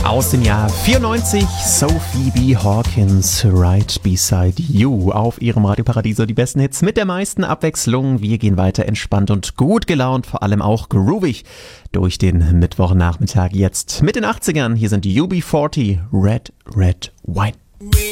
Aus dem Jahr 94, Sophie B. Hawkins, Right Beside You. Auf ihrem Radio Paradiso die besten Hits mit der meisten Abwechslung. Wir gehen weiter entspannt und gut gelaunt, vor allem auch groovig durch den Mittwochnachmittag jetzt mit den 80ern. Hier sind die UB40, Red, Red Wine.